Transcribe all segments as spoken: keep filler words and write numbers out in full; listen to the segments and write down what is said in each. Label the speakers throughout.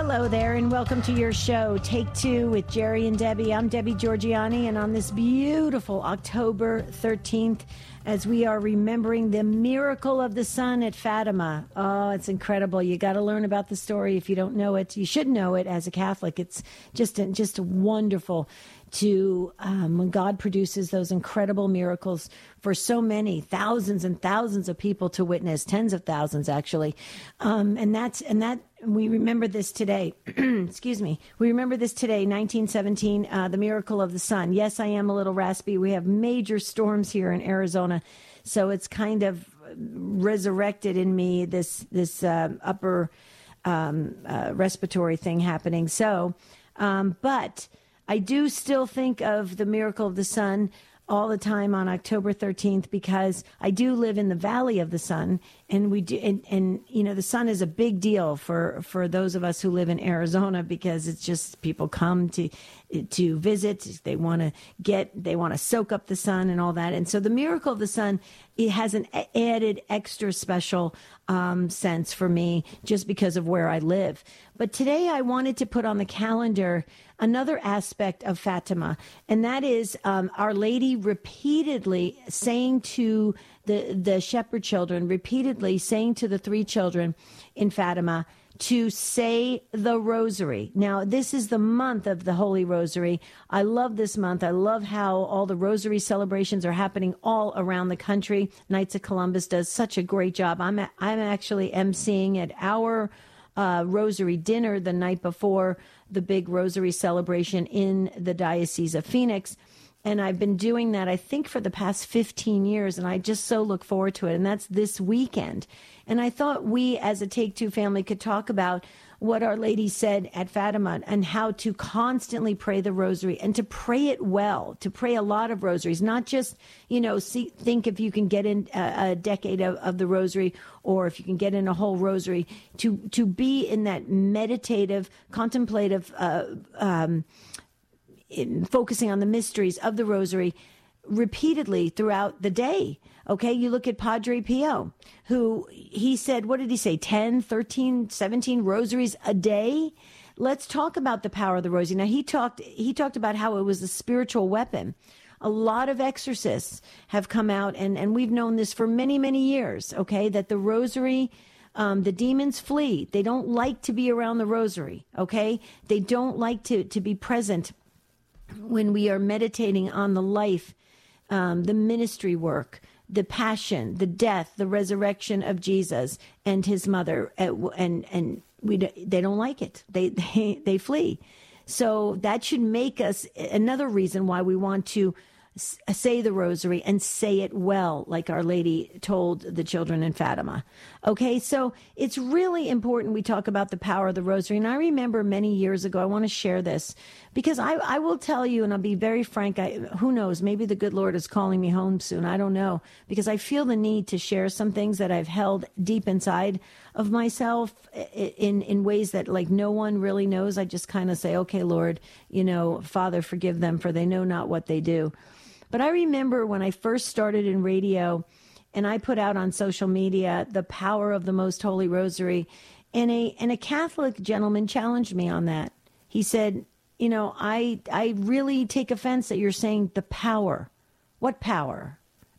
Speaker 1: Hello there, and welcome to your show, Take Two with Jerry and Debbie. I'm Debbie Georgianni, and on this beautiful October thirteenth, as we are remembering the miracle of the sun at Fatima. Oh, it's incredible. You got to learn about the story if you don't know it. You should know it as a Catholic. It's just, just wonderful to um, when God produces those incredible miracles for so many thousands and thousands of people to witness, tens of thousands actually, um, and that's and that we remember this today. Excuse me, we remember this today, nineteen seventeen, uh, the miracle of the sun. Yes, I am a little raspy. We have major storms here in Arizona, so it's kind of resurrected in me this this uh, upper um, uh, respiratory thing happening. So, um, but. I do still think of the miracle of the sun all the time on October thirteenth because I do live in the Valley of the Sun, and we do, and, and you know, the sun is a big deal for, for those of us who live in Arizona because it's just people come to to visit, they want to get, they want to soak up the sun and all that, and so the miracle of the sun, it has an added extra special um, sense for me just because of where I live. But today I wanted to put on the calendar another aspect of Fatima, and that is um, Our Lady repeatedly saying to the, the shepherd children, repeatedly saying to the three children in Fatima to say the rosary. Now, this is the month of the Holy Rosary. I love this month. I love how all the rosary celebrations are happening all around the country. Knights of Columbus does such a great job. I'm, I'm actually emceeing at our Uh, rosary dinner the night before the big rosary celebration in the Diocese of Phoenix. And I've been doing that, I think, for the past fifteen years, and I just so look forward to it. And that's this weekend. And I thought we, as a Take Two family, could talk about what Our Lady said at Fatima and how to constantly pray the rosary and to pray it well, to pray a lot of rosaries, not just, you know, see, think if you can get in a, a decade of, of the rosary or if you can get in a whole rosary, to, to be in that meditative, contemplative, uh, um, in focusing on the mysteries of the rosary repeatedly throughout the day. Okay, you look at Padre Pio, who he said, what did he say, ten, thirteen, seventeen rosaries a day? Let's talk about the power of the rosary. Now, he talked he talked about how it was a spiritual weapon. A lot of exorcists have come out, and, and we've known this for many, many years, okay, that the rosary, um, the demons flee. They don't like to be around the rosary, okay? They don't like to, to be present when we are meditating on the life, um, the ministry work, the passion, the death, the resurrection of Jesus and his mother, and and we they don't like it. They they they flee. So that should make us another reason why we want to say the rosary and say it well, like Our Lady told the children in Fatima. Okay, so it's really important we talk about the power of the rosary. And I remember many years ago, I want to share this because I, I will tell you, and I'll be very frank, I, who knows, maybe the good Lord is calling me home soon. I don't know, because I feel the need to share some things that I've held deep inside of myself in, in ways that like no one really knows. I just kind of say, okay, Lord, you know, Father, forgive them, for they know not what they do. But I remember when I first started in radio and I put out on social media the power of the Most Holy Rosary, and a and a Catholic gentleman challenged me on that. He said, you know, I I really take offense that you're saying the power. What power?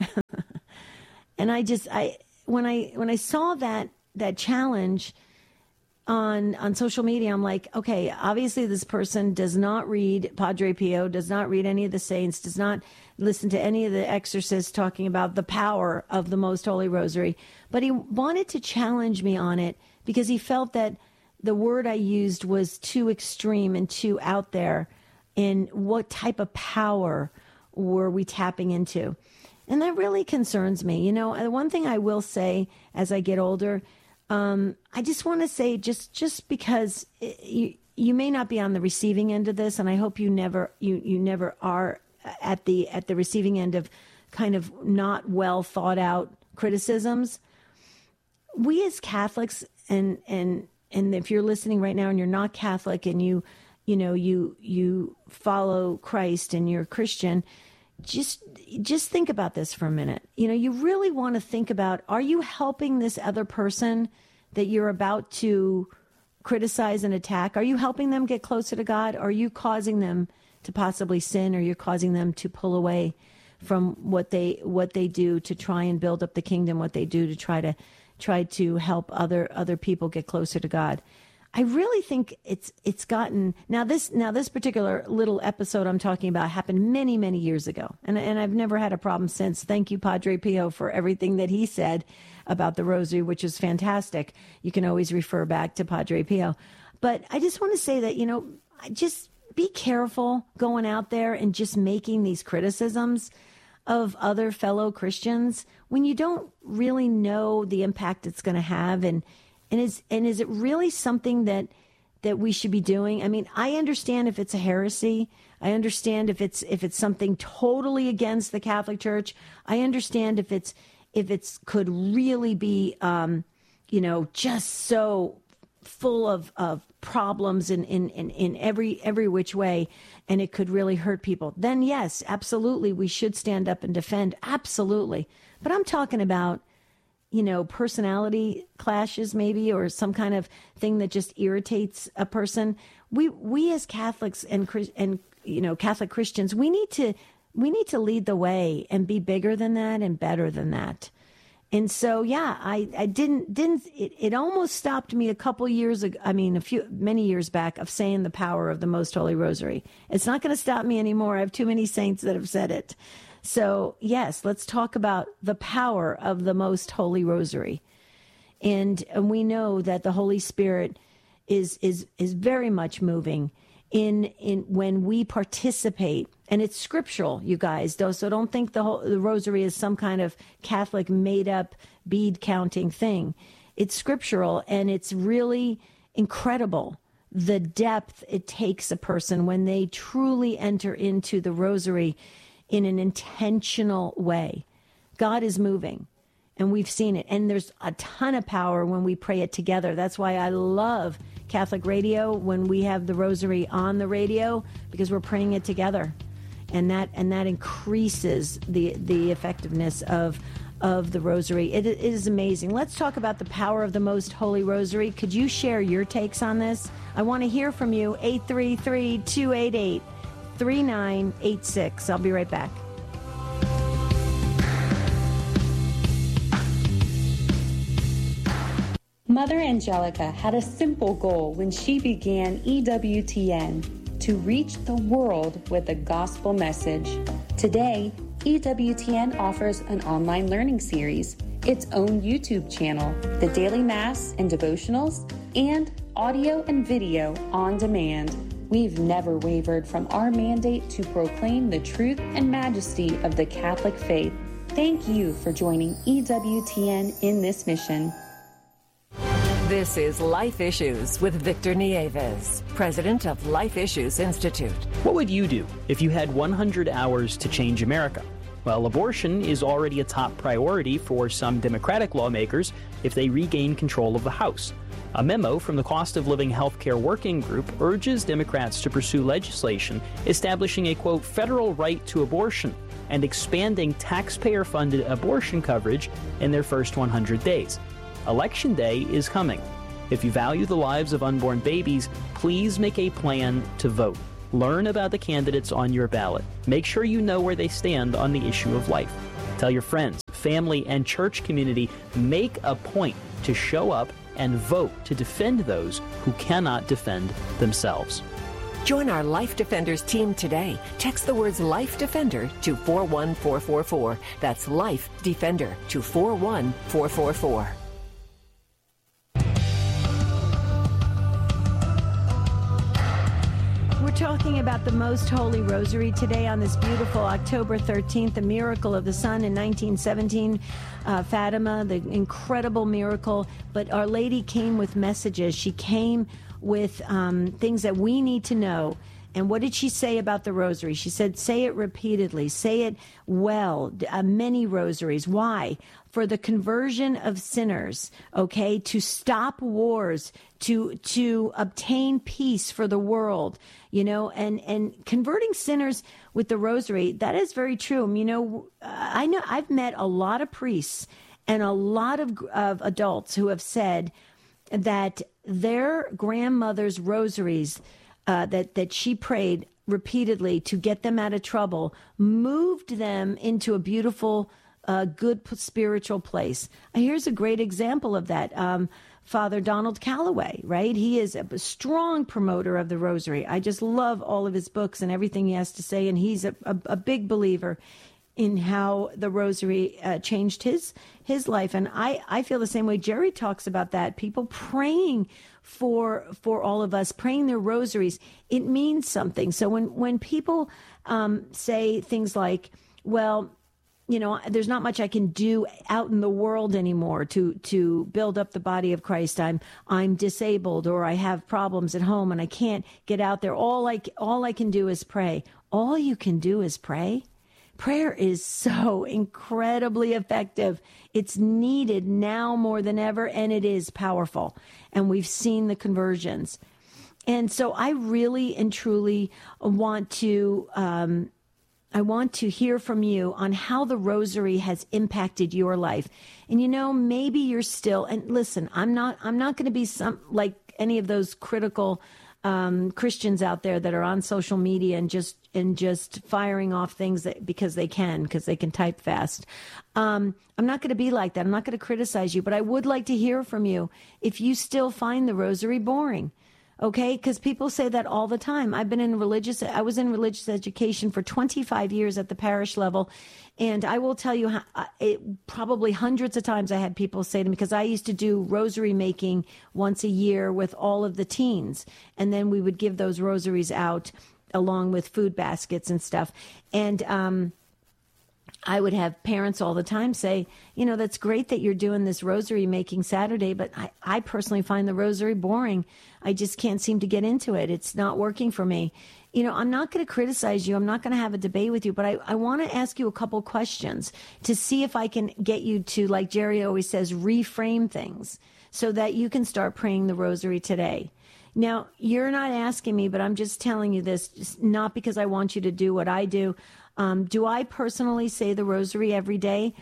Speaker 1: And I just I when I when I saw that that challenge on on social media, I'm like, okay, obviously this person does not read Padre Pio, does not read any of the saints, does not listen to any of the exorcists talking about the power of the Most Holy Rosary. But he wanted to challenge me on it because he felt that the word I used was too extreme and too out there in what type of power were we tapping into. And that really concerns me. You know, one thing I will say as I get older, Um, I just want to say, just just because it, you you may not be on the receiving end of this, and I hope you never you you never are at the at the receiving end of kind of not well thought out criticisms. We as Catholics, and and and if you're listening right now and you're not Catholic and you you know you you follow Christ and you're Christian, just just think about this for a minute. You know, you really want to think about, are you helping this other person that you're about to criticize and attack, are you helping them get closer to God? Or are you causing them to possibly sin, or you're causing them to pull away from what they what they do to try and build up the kingdom, what they do to try to try to help other other people get closer to God? I really think it's it's gotten now this now this particular little episode I'm talking about happened many many years ago, and and I've never had a problem since. Thank you, Padre Pio, for everything that he said about the rosary, which is fantastic. You can always refer back to Padre Pio, but I just want to say that, you know, just be careful going out there and just making these criticisms of other fellow Christians when you don't really know the impact it's going to have, and and is and is it really something that that we should be doing? I mean, I understand if it's a heresy. I understand if it's if it's something totally against the Catholic Church. I understand if it's if it's could really be, um, you know, just so full of, of problems in, in, in, in every every which way, and it could really hurt people, then yes, absolutely, we should stand up and defend. Absolutely. But I'm talking about, you know, personality clashes maybe, or some kind of thing that just irritates a person. We we as Catholics and and you know Catholic Christians, we need to we need to lead the way and be bigger than that and better than that. And so, yeah, I, I didn't, didn't, it, it almost stopped me a couple years ago. I mean, a few, many years back, of saying the power of the Most Holy Rosary. It's not going to stop me anymore. I have too many saints that have said it. So yes, let's talk about the power of the Most Holy Rosary. And, and we know that the Holy Spirit is, is, is very much moving in, in when we participate. And it's scriptural, you guys, though. So don't think the whole, the rosary is some kind of Catholic made-up bead counting thing. It's scriptural, and it's really incredible the depth it takes a person when they truly enter into the rosary in an intentional way. God is moving, and we've seen it. And there's a ton of power when we pray it together. That's why I love Catholic radio when we have the rosary on the radio, because we're praying it together. And that and that increases the the effectiveness of of the rosary. It, it is amazing. Let's talk about the power of the Most Holy Rosary. Could you share your takes on this? I want to hear from you. eight three three, two eight eight, three nine eight six. I'll be right back.
Speaker 2: Mother Angelica had a simple goal when she began E W T N: to reach the world with the gospel message. Today, E W T N offers an online learning series, its own YouTube channel, the daily mass and devotionals, and audio and video on demand. We've never wavered from our mandate to proclaim the truth and majesty of the Catholic faith. Thank you for joining E W T N in this mission.
Speaker 3: This is Life Issues with Victor Nieves, president of Life Issues Institute.
Speaker 4: What would you do if you had one hundred hours to change America? Well, abortion is already a top priority for some Democratic lawmakers if they regain control of the House. A memo from the Cost of Living Healthcare Working Group urges Democrats to pursue legislation establishing a, quote, federal right to abortion and expanding taxpayer-funded abortion coverage in their first one hundred days. Election Day is coming. If you value the lives of unborn babies, please make a plan to vote. Learn about the candidates on your ballot. Make sure you know where they stand on the issue of life. Tell your friends, family, and church community, make a point to show up and vote to defend those who cannot defend themselves.
Speaker 3: Join our Life Defenders team today. Text the words Life Defender to four one four four four. That's Life Defender to four one four four four.
Speaker 1: We're talking about the Most Holy Rosary today on this beautiful October thirteenth, the miracle of the sun in nineteen seventeen, uh, Fatima, the incredible miracle. But Our Lady came with messages. She came with um, things that we need to know. And what did she say about the rosary? She said, say it repeatedly, say it well, uh, many rosaries. Why? For the conversion of sinners, okay, to stop wars, to to obtain peace for the world, you know, and, and converting sinners with the rosary, that is very true. You know, I know I've met a lot of priests and a lot of, of adults who have said that their grandmother's rosaries uh, that, that she prayed repeatedly to get them out of trouble moved them into a beautiful, uh, good spiritual place. Here's a great example of that. Um, Father Donald Calloway, right? He is a strong promoter of the rosary. I just love all of his books and everything he has to say. And he's a, a, a big believer in how the rosary uh, changed his his life. And I, I feel the same way. Jerry talks about that. People praying for for all of us, praying their rosaries. It means something. So when, when people um, say things like, well, you know, there's not much I can do out in the world anymore to to build up the body of Christ. I'm I'm disabled, or I have problems at home and I can't get out there. All I all I can do is pray. All you can do is pray. Prayer is so incredibly effective. It's needed now more than ever, and it is powerful. And we've seen the conversions. And so I really and truly want to um, I want to hear from you on how the rosary has impacted your life. And, you know, maybe you're still, and listen, I'm not, I'm not going to be some like any of those critical um, Christians out there that are on social media and just, and just firing off things that, because they can, because they can type fast. Um, I'm not going to be like that. I'm not going to criticize you, but I would like to hear from you if you still find the rosary boring. Okay, because people say that all the time. I've been in religious, I was in religious education for twenty-five years at the parish level. And I will tell you, how, it, probably hundreds of times I had people say to me, because I used to do rosary making once a year with all of the teens. And then we would give those rosaries out along with food baskets and stuff. And, um, I would have parents all the time say, you know, that's great that you're doing this rosary making Saturday, but I, I personally find the rosary boring. I just can't seem to get into it. It's not working for me. You know, I'm not going to criticize you. I'm not going to have a debate with you, but I, I want to ask you a couple questions to see if I can get you to, like Jerry always says, reframe things so that you can start praying the rosary today. Now, you're not asking me, but I'm just telling you this, just not because I want you to do what I do. Um, do I personally say the rosary every day?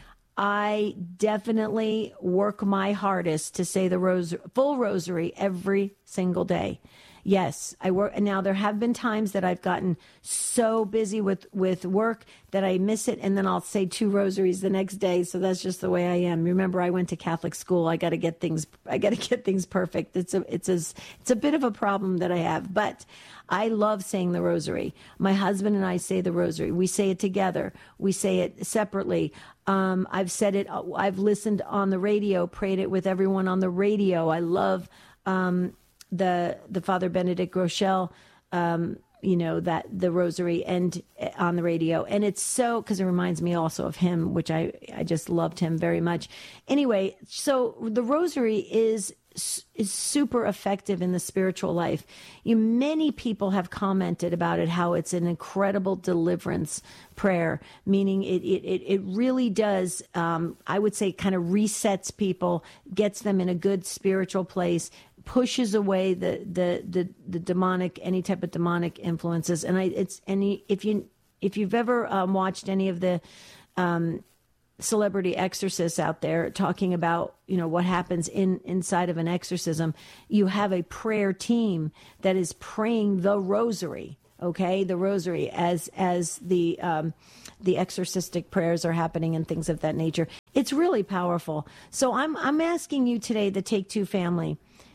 Speaker 1: I definitely work my hardest to say the ros- full rosary every single day. Yes, I work. Now, there have been times that I've gotten so busy with, with work that I miss it, and then I'll say two rosaries the next day. So that's just the way I am. Remember, I went to Catholic school. I got to get things. I got to get things perfect. It's a. It's a. It's a bit of a problem that I have, but I love saying the rosary. My husband and I say the rosary. We say it together. We say it separately. Um, I've said it. I've listened on the radio. Prayed it with everyone on the radio. I love. Um, the the Father Benedict Groeschel, um, you know, that the rosary and on the radio. And it's so, because it reminds me also of him, which I, I just loved him very much. Anyway, so the rosary is is super effective in the spiritual life. You, many people have commented about it, how it's an incredible deliverance prayer, meaning it it, it really does, um, I would say, kind of resets people, gets them in a good spiritual place, pushes away the, the, the, the demonic, any type of demonic influences. And I, it's any, if you, if you've ever um, watched any of the, um, celebrity exorcists out there talking about, you know, what happens in inside of an exorcism, you have a prayer team that is praying the rosary. Okay. The rosary as, as the, um, the exorcistic prayers are happening and things of that nature. It's really powerful. So I'm, I'm asking you today, the Take Two family,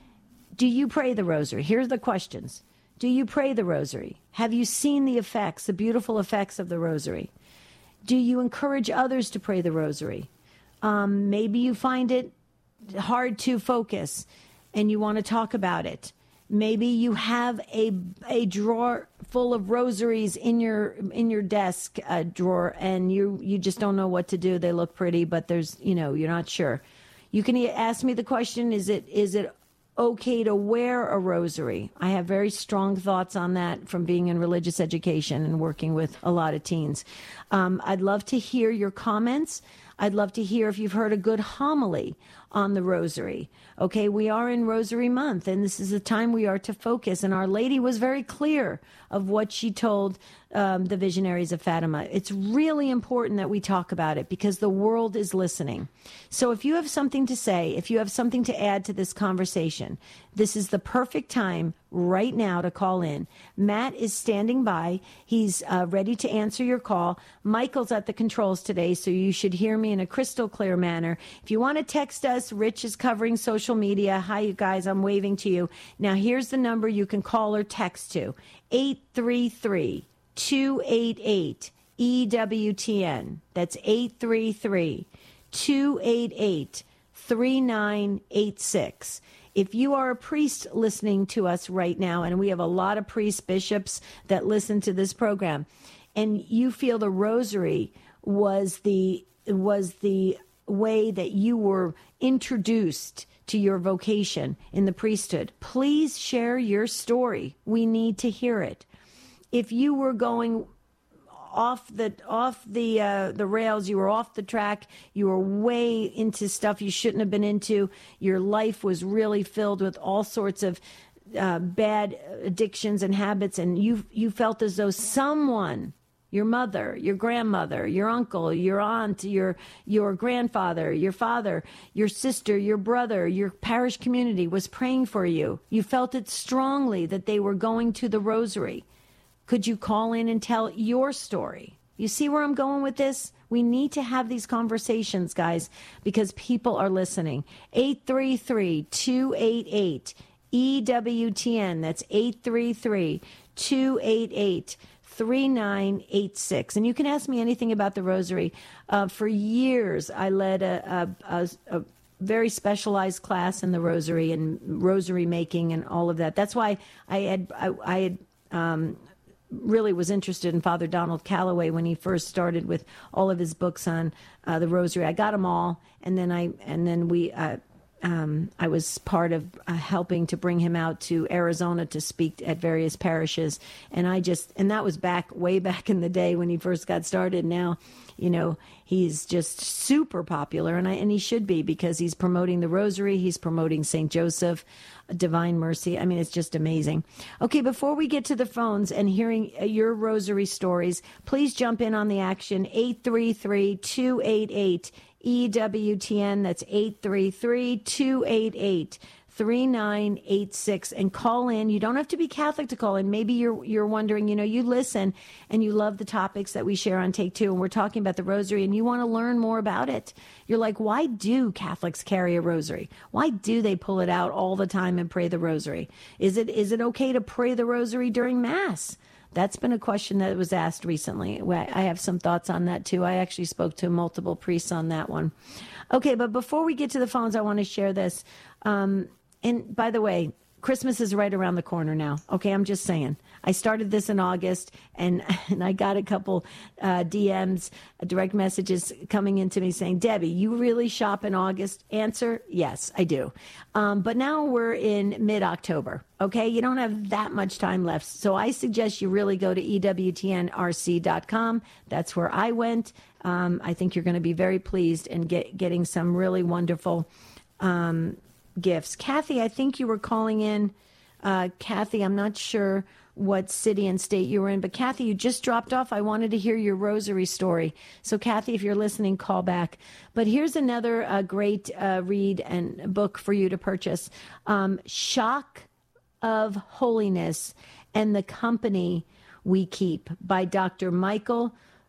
Speaker 1: do you pray the rosary? Here's the questions. Do you pray the rosary? Have you seen the effects, the beautiful effects of the rosary? Do you encourage others to pray the rosary? Um, maybe you find it hard to focus and you want to talk about it. Maybe you have a a drawer full of rosaries in your in your desk uh, drawer, and you you just don't know what to do. They look pretty, but there's, you know, you're not sure. You can ask me the question: Is it is it okay to wear a rosary? I have very strong thoughts on that from being in religious education and working with a lot of teens. Um, I'd love to hear your comments. I'd love to hear if you've heard a good homily on the rosary. Okay, we are in Rosary Month, and this is the time we are to focus. And Our Lady was very clear of what she told um, the visionaries of Fatima. It's really important that we talk about it because the world is listening. So if you have something to say, if you have something to add to this conversation, this is the perfect time right now to call in. Matt is standing by. He's uh, ready to answer your call. Michael's at the controls today, so you should hear me in a crystal clear manner. If you want to text us, Rich is covering social media. Hi, you guys. I'm waving to you. Now, here's the number you can call or text to. eight three three, two eight eight, E W T N. That's eight three three, two eight eight, three nine eight six. If you are a priest listening to us right now, and we have a lot of priests, bishops that listen to this program, and you feel the rosary was the was the way that you were introduced to your vocation in the priesthood, please share your story. We need to hear it. If you were going off the off the uh, the rails, you were off the track, you were way into stuff you shouldn't have been into, your life was really filled with all sorts of uh, bad addictions and habits, and you you felt as though someone, your mother, your grandmother, your uncle, your aunt, your your grandfather, your father, your sister, your brother, your parish community was praying for you. You felt it strongly that they were going to the rosary. Could you call in and tell your story? You see where I'm going with this? We need to have these conversations, guys, because people are listening. eight three three, two eight eight, E W T N. That's eight three three, two eight eight, three nine eight six. And you can ask me anything about the rosary. Uh, for years, I led a, a, a, a very specialized class in the rosary and rosary making and all of that. That's why I had I, I had um, really was interested in Father Donald Calloway when he first started with all of his books on uh, the rosary. I got them all, and then I and then we. Uh, Um, I was part of uh, helping to bring him out to Arizona to speak at various parishes. And I just, and that was back, way back in the day when he first got started. Now, you know, he's just super popular, and I, and he should be, because he's promoting the rosary. He's promoting Saint Joseph, Divine Mercy. I mean, it's just amazing. Okay, before we get to the phones and hearing your rosary stories, please jump in on the action. eight three three, two eight eight, E W T N. That's eight three three, two eight eight, three nine eight six, and call in. You don't have to be Catholic to call in. Maybe you're you're wondering, you know, you listen and you love the topics that we share on Take Two, and we're talking about the rosary, and you want to learn more about it. You're like, why do Catholics carry a rosary? Why do they pull it out all the time and pray the rosary? Is it is it okay to pray the rosary during Mass? That's been a question that was asked recently. I have some thoughts on that, too. I actually spoke to multiple priests on that one. Okay, but before we get to the phones, I want to share this. Um, and by the way, Christmas is right around the corner now. Okay, I'm just saying. I started this in August, and, and I got a couple uh, D Ms, uh, direct messages coming into me saying, Debbie, you really shop in August? Answer, yes, I do. Um, but now we're in mid-October, okay? You don't have that much time left. So I suggest you really go to E W T N R C dot com. That's where I went. Um, I think you're going to be very pleased and get, getting some really wonderful um gifts. Kathy, I think you were calling in. Uh, Kathy, I'm not sure what city and state you were in, but Kathy, you just dropped off. I wanted to hear your rosary story. So Kathy, if you're listening, call back. But here's another uh, great uh, read and book for you to purchase. Um, Shock of Holiness and the Company We Keep by Doctor Michael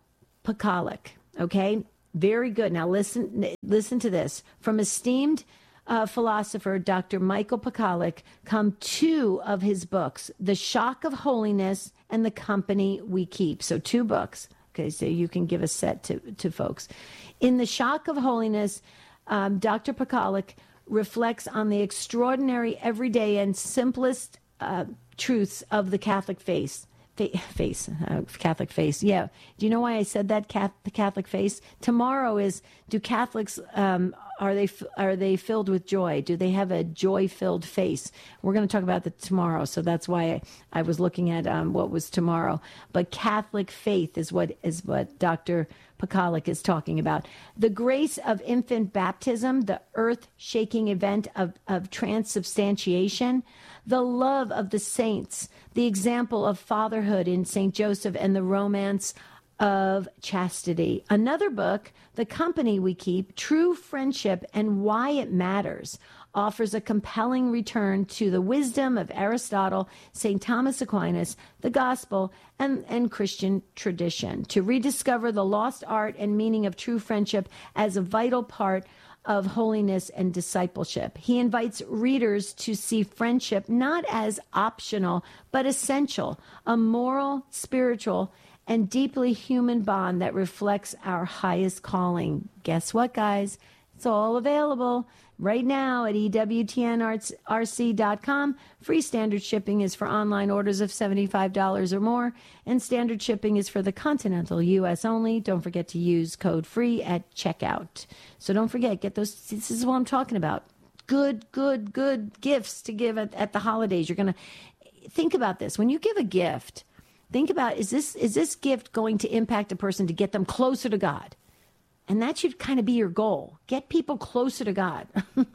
Speaker 1: Pekalik. Okay, very good. Now listen, listen to this. From esteemed Uh, philosopher Doctor Michael Pekalik come two of his books, The Shock of Holiness and The Company We Keep. So two books. Okay, so you can give a set to, to folks. In The Shock of Holiness, um, Doctor Pekalik reflects on the extraordinary, everyday, and simplest uh, truths of the Catholic faith. Face, uh, Catholic face. Yeah. Do you know why I said that, the Catholic face? Tomorrow is, do Catholics um, are they are they filled with joy? Do they have a joy-filled face? We're going to talk about that tomorrow, so that's why I, I was looking at um, what was tomorrow. But Catholic faith is what is what Doctor Pakaluk is talking about. The grace of infant baptism, the earth-shaking event of, of transubstantiation, the love of the saints, the example of fatherhood in Saint Joseph, and the romance of chastity. Another book, The Company We Keep, True Friendship and Why It Matters, offers a compelling return to the wisdom of Aristotle, Saint Thomas Aquinas, the gospel, and, and Christian tradition, to rediscover the lost art and meaning of true friendship as a vital part of holiness and discipleship. He invites readers to see friendship not as optional, but essential, a moral, spiritual, and deeply human bond that reflects our highest calling. Guess what, guys? It's all available right now at E W T N R C dot com. Free standard shipping is for online orders of seventy-five dollars or more, and standard shipping is for the continental U S only. Don't forget to use code FREE at checkout. So don't forget, get those. This is what I'm talking about. Good, good, good gifts to give at, at the holidays. You're going to think about this. When you give a gift, think about, is this is this gift going to impact a person to get them closer to God? And that should kind of be your goal. Get people closer to God.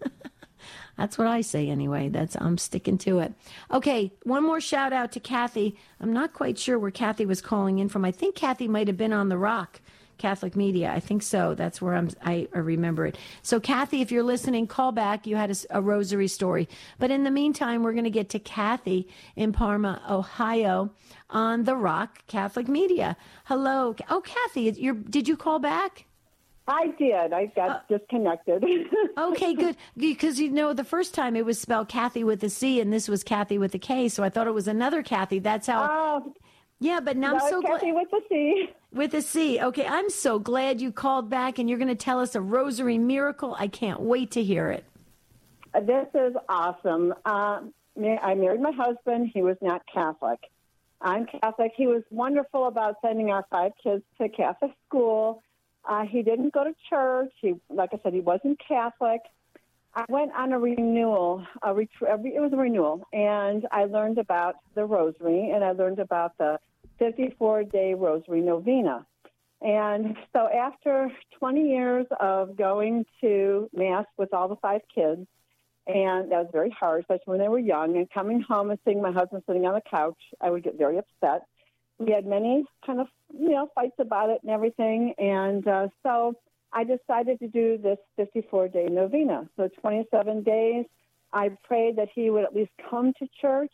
Speaker 1: That's what I say anyway. That's I'm sticking to it. Okay, one more shout out to Kathy. I'm not quite sure where Kathy was calling in from. I think Kathy might have been on The Rock Catholic Media. I think so. That's where I'm, I, I remember it. So, Kathy, if you're listening, call back. You had a, a rosary story. But in the meantime, we're going to get to Kathy in Parma, Ohio, on The Rock Catholic Media. Hello. Oh, Kathy, you're, did you call back?
Speaker 5: I did. I got uh, disconnected.
Speaker 1: Okay, good. Because, you know, the first time it was spelled Kathy with a C, and this was Kathy with a K, so I thought it was another Kathy. That's how...
Speaker 5: Oh,
Speaker 1: yeah, but now
Speaker 5: no,
Speaker 1: I'm so glad...
Speaker 5: Kathy with a C.
Speaker 1: With a C. Okay, I'm so glad you called back, and you're going to tell us a rosary miracle. I can't wait to hear it.
Speaker 5: This is awesome. Uh, I married my husband. He was not Catholic. I'm Catholic. He was wonderful about sending our five kids to Catholic school. Uh, he didn't go to church. He, like I said, he wasn't Catholic. I went on a renewal. A ret- it was a renewal, and I learned about the rosary, and I learned about the fifty-four day rosary novena. And so after twenty years of going to Mass with all the five kids, and that was very hard, especially when they were young, and coming home and seeing my husband sitting on the couch, I would get very upset. We had many kind of, you know, fights about it and everything. And uh, so I decided to do this fifty-four day novena. So twenty-seven days, I prayed that he would at least come to church.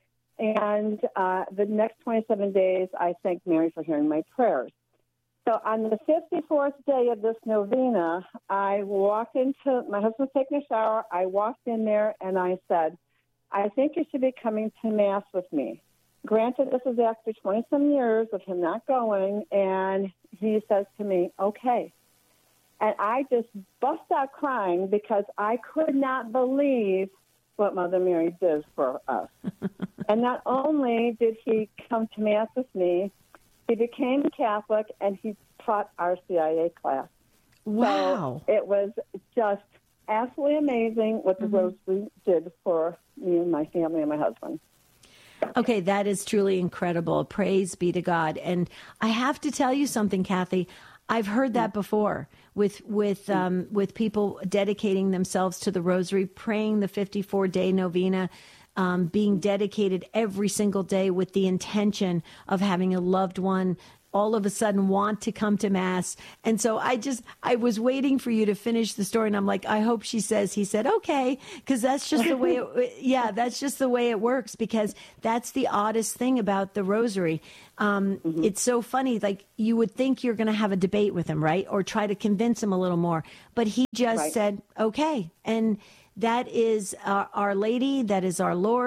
Speaker 5: And uh, the next twenty-seven days, I thanked Mary for hearing my prayers. So on the fifty-fourth day of this novena, I walked into, my husband was taking a shower. I walked in there and I said, I think you should be coming to Mass with me. Granted, this is after twenty-some years of him not going, and he says to me, okay. And I just bust out crying because I could not believe what Mother Mary did for us. And not only did he come to Mass with me, he became Catholic, and he taught our C I A class.
Speaker 1: Wow.
Speaker 5: So it was just absolutely amazing what the mm-hmm. Rosary did for me and my family and my husband.
Speaker 1: Okay, that is truly incredible. Praise be to God. And I have to tell you something, Kathy. I've heard that before with with um, with people dedicating themselves to the Rosary, praying the fifty-four day novena, um, being dedicated every single day with the intention of having a loved one all of a sudden want to come to Mass. And so I just, I was waiting for you to finish the story. And I'm like, I hope she says, he said, okay, because that's just the way, it, yeah, that's just the way it works, because that's the oddest thing about the Rosary. Um, mm-hmm. It's so funny. Like, you would think you're going to have a debate with him, right? Or try to convince him a little more. But he just right. said, okay. And that is our, our Lady. That is our Lord.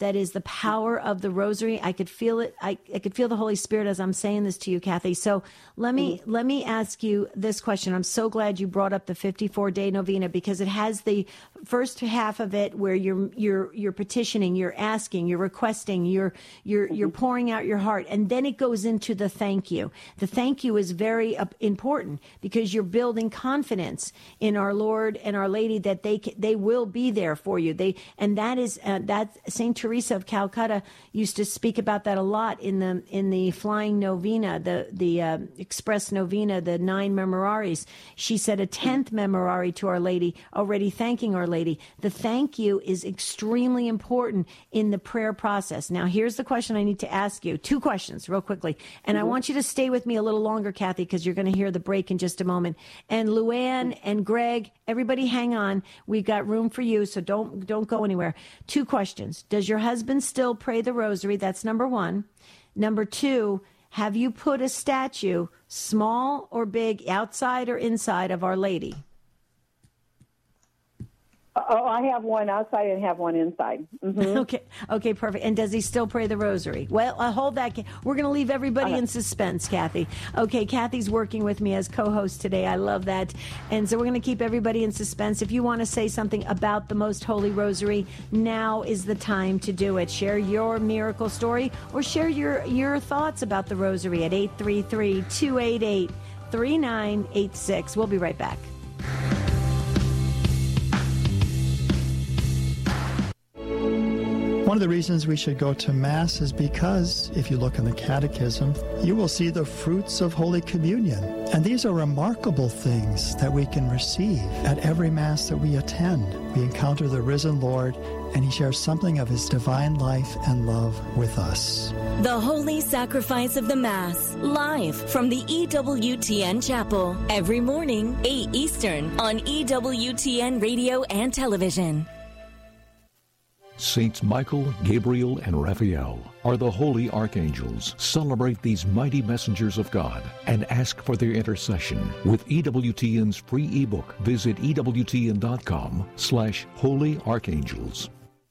Speaker 1: that is the power of the rosary. I could feel it. I, I could feel the Holy Spirit as I'm saying this to you, Kathy. So let me mm-hmm. let me ask you this question. I'm so glad you brought up the fifty-four day novena, because it has the first half of it where you're you're you're petitioning, you're asking, you're requesting, you're you're mm-hmm. you're pouring out your heart, and then it goes into the thank you. The thank you is very uh, important, because you're building confidence in our Lord and Our Lady that they they will be there for you. They and that is uh, that Saint Teresa of Calcutta used to speak about that a lot in the in the flying novena, the the uh, express novena, the nine memoraries. She said a tenth memorare to Our Lady, already thanking Our Lady. The thank you is extremely important in the prayer process. Now, here's the question I need to ask you. Two questions, real quickly, and mm-hmm. I want you to stay with me a little longer, Kathy, because you're going to hear the break in just a moment. And Luann and Greg, everybody, hang on. We've got room for you, so don't don't go anywhere. Two questions. Does your husband still pray the rosary? That's number one. Number two, have you put a statue, small or big, outside or inside of Our Lady?
Speaker 5: Oh, I have one outside and have one inside. Mm-hmm.
Speaker 1: Okay, okay, perfect. And does he still pray the rosary? Well, uh, hold that. We're going to leave everybody okay. in suspense, Kathy. Okay, Kathy's working with me as co-host today. I love that. And so we're going to keep everybody in suspense. If you want to say something about the Most Holy Rosary, now is the time to do it. Share your miracle story or share your, your thoughts about the rosary at eight three three, two eight eight, three nine eight six. We'll be right back.
Speaker 6: One of the reasons we should go to Mass is because, if you look in the Catechism, you will see the fruits of Holy Communion. And these are remarkable things that we can receive at every Mass that we attend. We encounter the risen Lord, and He shares something of His divine life and love with us.
Speaker 7: The Holy Sacrifice of the Mass, live from the E W T N Chapel, every morning, eight Eastern, on E W T N Radio and Television.
Speaker 8: Saints Michael, Gabriel, and Raphael are the holy archangels. Celebrate these mighty messengers of God and ask for their intercession with E W T N's free ebook. Visit ewtn.com slash holy archangels.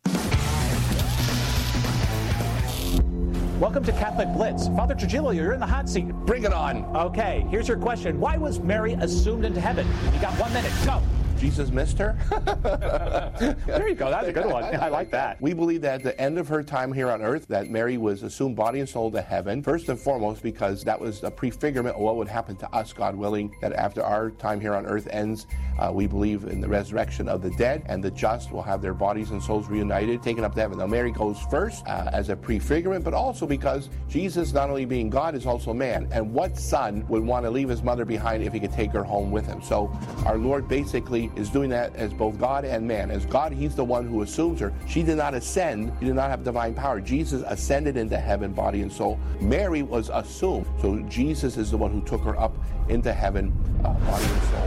Speaker 9: Welcome to Catholic Blitz. Father Trujillo, you're in the hot seat.
Speaker 10: Bring it on.
Speaker 9: Okay, here's your question. Why was Mary assumed into heaven? You got one minute. Go.
Speaker 10: Jesus missed her?
Speaker 9: There you go. That's a good one. I like that.
Speaker 10: We believe that at the end of her time here on earth, that Mary was assumed body and soul to heaven, first and foremost because that was a prefigurement of what would happen to us, God willing, that after our time here on earth ends, uh, we believe in the resurrection of the dead, and the just will have their bodies and souls reunited, taken up to heaven. Now, Mary goes first uh, as a prefigurement, but also because Jesus, not only being God, is also man. And what son would want to leave his mother behind if he could take her home with him? So our Lord basically is doing that as both God and man. As God, He's the one who assumes her. She did not ascend. She did not have divine power. Jesus ascended into heaven, body and soul. Mary was assumed. So Jesus is the one who took her up into heaven, uh, body and soul.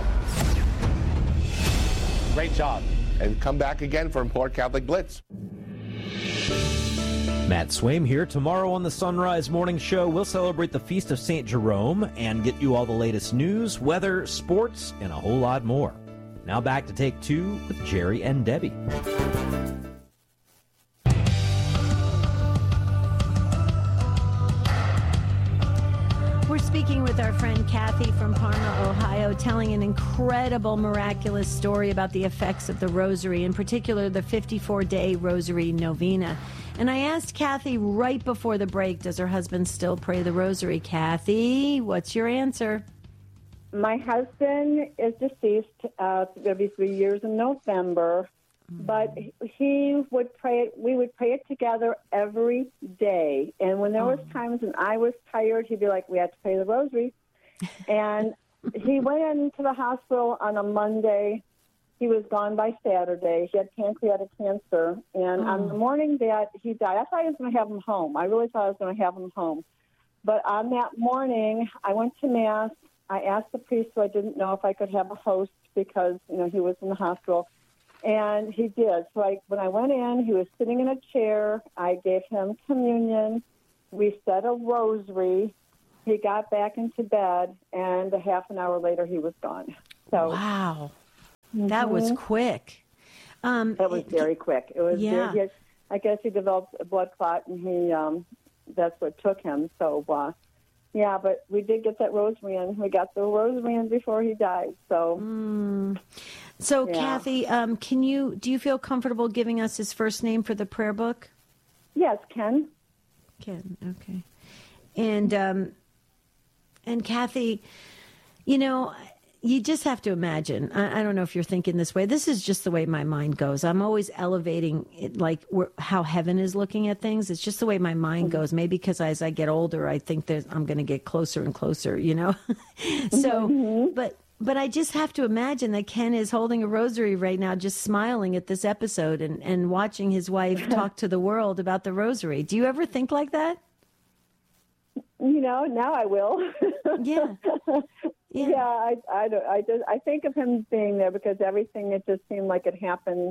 Speaker 9: Great job.
Speaker 10: And come back again for more Catholic Blitz.
Speaker 11: Matt Swaim here. Tomorrow on the Sunrise Morning Show, we'll celebrate the Feast of Saint Jerome and get you all the latest news, weather, sports, and a whole lot more. Now back to Take Two with Jerry and Debbie.
Speaker 1: We're speaking with our friend Kathy from Parma, Ohio, telling an incredible, miraculous story about the effects of the Rosary, in particular the fifty-four day Rosary Novena. And I asked Kathy right before the break, does her husband still pray the Rosary? Kathy, what's your answer?
Speaker 5: My husband is deceased. Uh, it's going to be three years in November. Mm-hmm. But he would pray it. We would pray it together every day. And when there was times when I was tired, he'd be like, "We have to pray the Rosary." And he went into the hospital on a Monday. He was gone by Saturday. He had pancreatic cancer. And oh. on the morning that he died, I thought I was going to have him home. I really thought I was going to have him home. But on that morning, I went to Mass. I asked the priest who I didn't know if I could have a host because, you know, he was in the hospital. And he did. So I, when I went in, he was sitting in a chair. I gave him communion. We said a rosary. He got back into bed, and a half an hour later, he was gone. So
Speaker 1: wow. Mm-hmm. That was quick. Um,
Speaker 5: that was very quick. It was
Speaker 1: yeah.
Speaker 5: very, I guess he developed a blood clot, and he um, that's what took him. So, uh, yeah, but we did get that rosary in. We got the rosary in before he died. So,
Speaker 1: mm. so
Speaker 5: yeah.
Speaker 1: Kathy, um, can you do you feel comfortable giving us his first name for the prayer book?
Speaker 5: Yes, Ken.
Speaker 1: Ken, okay. And um, and Kathy, you know, you just have to imagine. I, I don't know if you're thinking this way. This is just the way my mind goes. I'm always elevating it, like where, how heaven is looking at things. It's just the way my mind goes. Maybe because as I get older, I think that I'm going to get closer and closer. You know, so
Speaker 5: mm-hmm.
Speaker 1: but. But I just have to imagine that Ken is holding a rosary right now, just smiling at this episode and, and watching his wife talk to the world about the rosary. Do you ever think like that?
Speaker 5: You know, now I will.
Speaker 1: Yeah. Yeah,
Speaker 5: yeah I, I, don't, I, just, I think of him being there because everything, it just seemed like it happened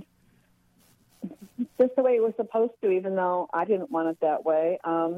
Speaker 5: just the way it was supposed to, even though I didn't want it that way. Um,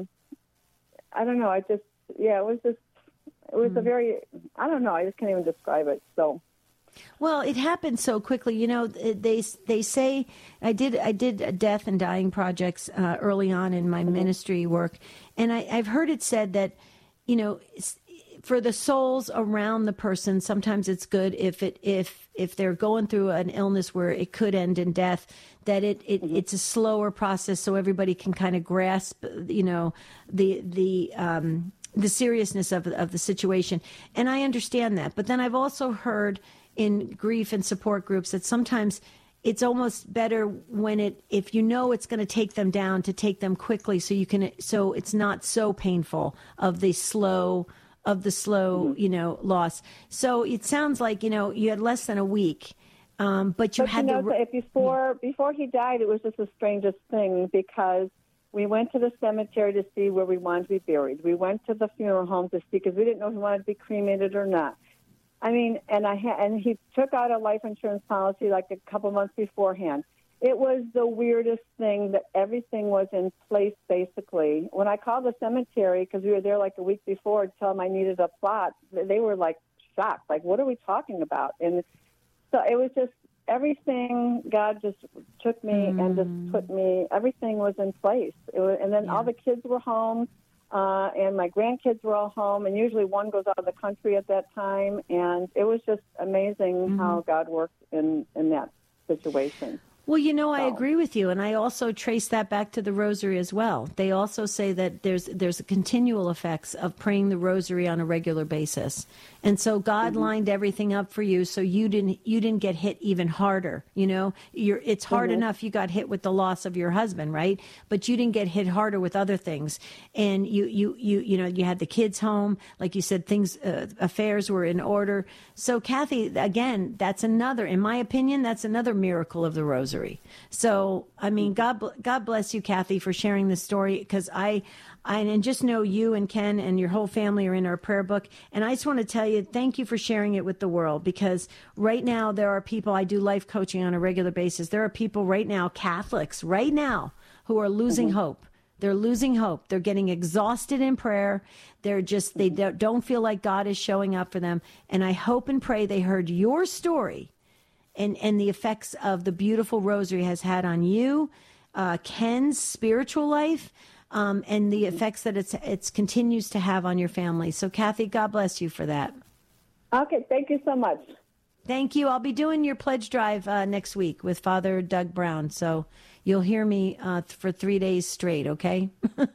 Speaker 5: I don't know. I just, yeah, it was just, It was a very, I don't know, I just can't even describe it. So,
Speaker 1: well, it happened so quickly. You know, they they say I did I did death and dying projects uh, early on in my mm-hmm. ministry work, and I, I've heard it said that, you know, for the souls around the person, sometimes it's good if it if if they're going through an illness where it could end in death, that it, it mm-hmm. it's a slower process so everybody can kind of grasp, you know, the the. Um, the seriousness of of the situation. And I understand that. But then I've also heard in grief and support groups that sometimes it's almost better when it, if you know it's going to take them down, to take them quickly so you can, so it's not so painful of the slow, of the slow, mm-hmm. you know, loss. So it sounds like, you know, you had less than a week, um, but you
Speaker 5: but
Speaker 1: had
Speaker 5: you know,
Speaker 1: the...
Speaker 5: Before, before he died, it was just the strangest thing because we went to the cemetery to see where we wanted to be buried. We went to the funeral home to see because we didn't know if he wanted to be cremated or not. I mean, and I ha- and he took out a life insurance policy like a couple months beforehand. It was the weirdest thing that everything was in place, basically. When I called the cemetery, because we were there like a week before, to tell them I needed a plot, they were like shocked. Like, what are we talking about? And so it was just, everything, God just took me mm. and just put me, everything was in place. It was, and then yeah. all the kids were home, uh, and my grandkids were all home, and usually one goes out of the country at that time, and it was just amazing mm-hmm. how God worked in, in that situation.
Speaker 1: Well, you know,
Speaker 5: so.
Speaker 1: I agree with you, and I also trace that back to the rosary as well. They also say that there's there's a continual effects of praying the rosary on a regular basis, and so God mm-hmm. lined everything up for you, so you didn't you didn't get hit even harder. You know, you're it's hard mm-hmm. enough you got hit with the loss of your husband, right? But you didn't get hit harder with other things, and you you you you know you had the kids home, like you said, things uh, affairs were in order. So, Kathy, again, that's another, in my opinion, that's another miracle of the rosary. So, I mean, God, God bless you, Kathy, for sharing this story, because I, I, and just know you and Ken and your whole family are in our prayer book. And I just want to tell you, thank you for sharing it with the world, because right now there are people, I do life coaching on a regular basis. There are people right now, Catholics right now, who are losing mm-hmm. hope. They're losing hope. They're getting exhausted in prayer. They're just, they don't feel like God is showing up for them. And I hope and pray they heard your story and, and the effects of the beautiful rosary has had on you, uh, Ken's spiritual life, um, and the effects that it's it's continues to have on your family. So, Kathy, God bless you for that.
Speaker 5: Okay, thank you so much.
Speaker 1: Thank you. I'll be doing your pledge drive uh, next week with Father Doug Brown. So you'll hear me uh, for three days straight, okay?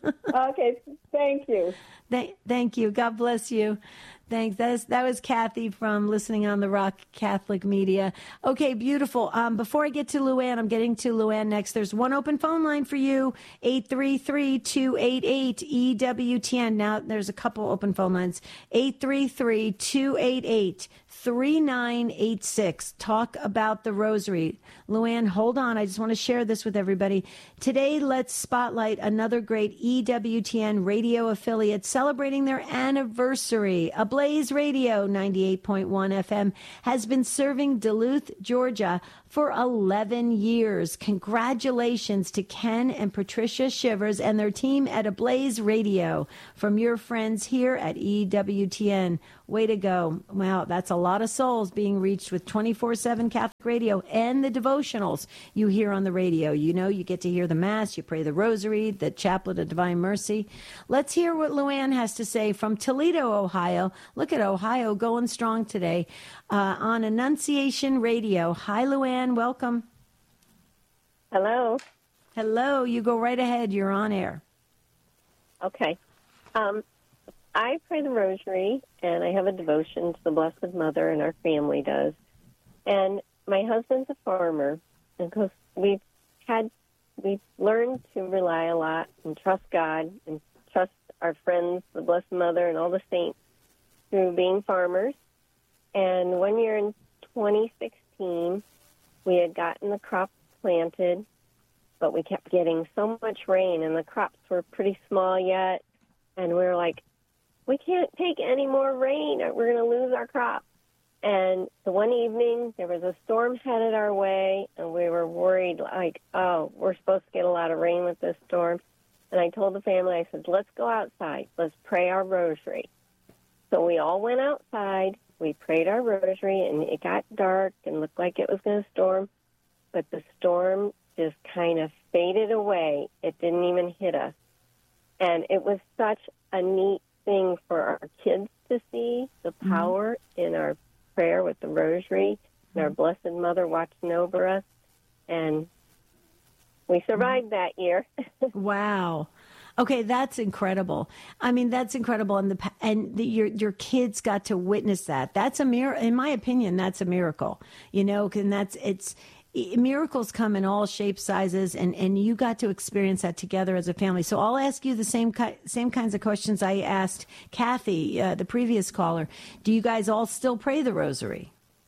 Speaker 5: Okay, thank you.
Speaker 1: Th- thank you. God bless you. Thanks. That, is, that was Kathy from Listening on the Rock Catholic Media. Okay, beautiful. Um, before I get to Luann, I'm getting to Luann next. There's one open phone line for you, eight three three, two eight eight, E W T N. Now, there's a couple open phone lines, eight three three, two eight eight, three nine eight six. Talk about the rosary. Luann, hold on. I just want to share this with everybody. Today, let's spotlight another great E W T N radio affiliate celebrating their anniversary. Ablaze Radio ninety-eight point one F M has been serving Duluth, Georgia for eleven years. Congratulations to Ken and Patricia Shivers and their team at Ablaze Radio from your friends here at E W T N. Way to go. Wow, that's a lot of souls being reached with twenty-four seven Catholic Radio and the devotionals you hear on the radio. You know, you get to hear the Mass, you pray the Rosary, the Chaplet of Divine Mercy. Let's hear what Luann has to say from Toledo, Ohio. Look at Ohio going strong today uh, on Annunciation Radio. Hi, Luann. Welcome.
Speaker 12: Hello.
Speaker 1: Hello. You go right ahead. You're on air.
Speaker 12: Okay. Um, I pray the Rosary, and I have a devotion to the Blessed Mother, and our family does. And my husband's a farmer, and because we've had, we've learned to rely a lot and trust God and trust our friends, the Blessed Mother, and all the saints through being farmers. And one year in twenty sixteen, we had gotten the crops planted, but we kept getting so much rain, and the crops were pretty small yet, and we were like, we can't take any more rain. We're going to lose our crop. And the one evening, there was a storm headed our way, and we were worried, like, oh, we're supposed to get a lot of rain with this storm. And I told the family, I said, let's go outside. Let's pray our Rosary. So we all went outside. We prayed our Rosary, and it got dark and looked like it was going to storm. But the storm just kind of faded away. It didn't even hit us. And it was such a neat thing for our kids to see, the power mm-hmm. in our prayer with the Rosary and our Blessed Mother watching over us. And we survived mm-hmm. that year.
Speaker 1: Wow. Okay, that's incredible. I mean, that's incredible, and the and the, your your kids got to witness that. That's a miracle, in my opinion. That's a miracle, you know. And that's it's miracles come in all shapes, sizes, and, and you got to experience that together as a family. So I'll ask you the same ki- same kinds of questions I asked Kathy, uh, the previous caller. Do you guys all still pray the Rosary?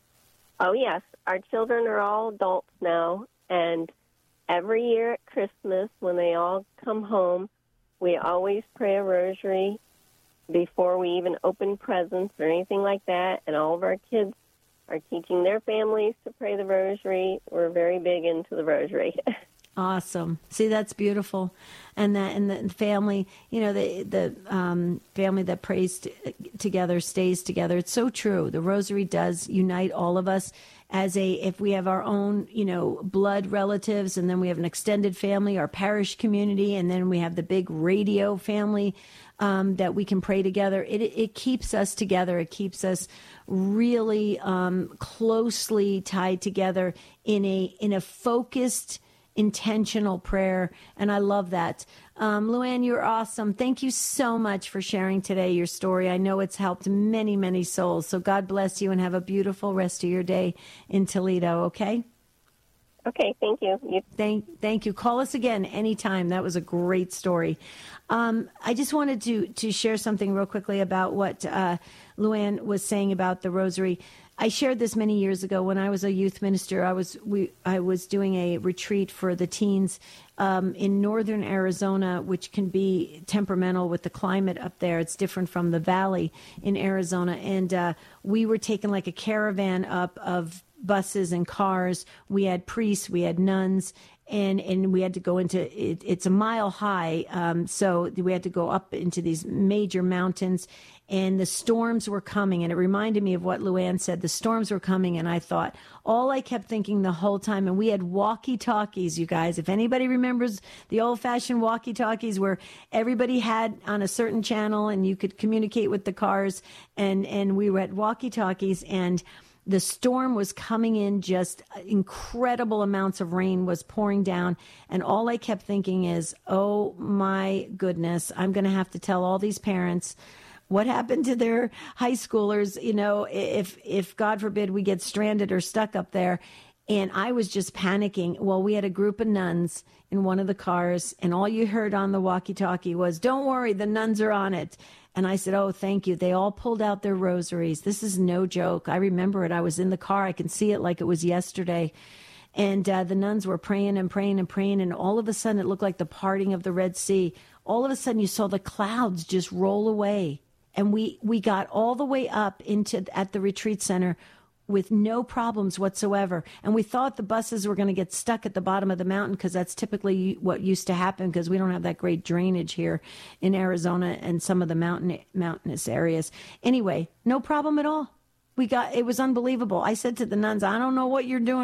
Speaker 12: Oh yes, our children are all adults now, and every year at Christmas, when they all come home, we always pray a Rosary before we even open presents or anything like that, and all of our kids are teaching their families to pray the Rosary. We're very big into the Rosary.
Speaker 1: Awesome. See, that's beautiful. And that, and the family, you know, the the um, family that prays t- together stays together. It's so true. The Rosary does unite all of us as a, if we have our own, you know, blood relatives, and then we have an extended family, our parish community, and then we have the big radio family um, that we can pray together. It it keeps us together. It keeps us really um, closely tied together in a in a focused, intentional prayer, and I love that. Um, Luann, you're awesome. Thank you so much for sharing today your story. I know it's helped many, many souls, so God bless you and have a beautiful rest of your day in Toledo, okay?
Speaker 12: Okay, thank you. you-
Speaker 1: thank, thank you. Call us again anytime. That was a great story. Um, I just wanted to, to share something real quickly about what uh, Luann was saying about the Rosary. I shared this many years ago when I was a youth minister. I was we I was doing a retreat for the teens um, in northern Arizona, which can be temperamental with the climate up there. It's different from the valley in Arizona, and uh, we were taking like a caravan up of buses and cars. We had priests, we had nuns, and and we had to go into it, it's a mile high, um, so we had to go up into these major mountains. And the storms were coming, and it reminded me of what Luann said. The storms were coming, and I thought, all I kept thinking the whole time, and we had walkie-talkies, you guys. If anybody remembers the old-fashioned walkie-talkies where everybody had on a certain channel, and you could communicate with the cars, and, and we were at walkie-talkies, and the storm was coming in, just incredible amounts of rain was pouring down. And all I kept thinking is, oh, my goodness, I'm going to have to tell all these parents what happened to their high schoolers, you know, if, if God forbid we get stranded or stuck up there. And I was just panicking. Well, we had a group of nuns in one of the cars, and all you heard on the walkie-talkie was, don't worry, the nuns are on it. And I said, oh, thank you. They all pulled out their rosaries. This is no joke. I remember it. I was in the car. I can see it like it was yesterday. And uh, the nuns were praying and praying and praying, and all of a sudden it looked like the parting of the Red Sea. All of a sudden you saw the clouds just roll away. And we, we got all the way up into at the retreat center with no problems whatsoever. And we thought the buses were going to get stuck at the bottom of the mountain because that's typically what used to happen because we don't have that great drainage here in Arizona and some of the mountain mountainous areas. Anyway, no problem at all. We got, it was unbelievable. I said to the nuns, I don't know what you're doing